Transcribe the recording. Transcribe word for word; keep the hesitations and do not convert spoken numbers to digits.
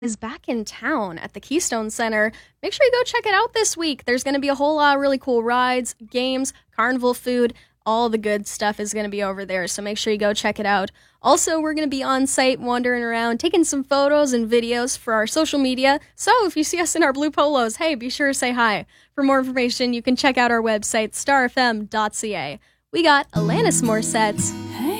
is back in town at the Keystone Center. Make sure you go check it out this week. There's going to be a whole lot of really cool rides, games, carnival food. All the good stuff is going to be over there, so make sure you go check it out. Also, we're going to be on site wandering around, taking some photos and videos for our social media. So if you see us in our blue polos, hey, be sure to say hi. For more information, you can check out our website, star f m dot c a. We got Alanis Morissette's